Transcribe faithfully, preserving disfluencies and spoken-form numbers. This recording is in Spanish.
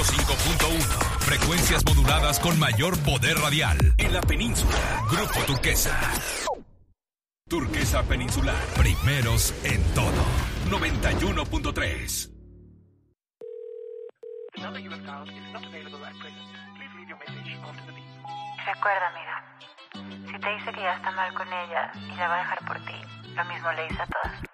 ciento cinco punto uno. Frecuencias moduladas con mayor poder radial. En la península, Grupo Turquesa. Turquesa Peninsular. Primeros en todo. noventa y uno punto tres. Recuerda, amiga, si te dice que ya está mal con ella y la va a dejar por ti, lo mismo le dice a todas.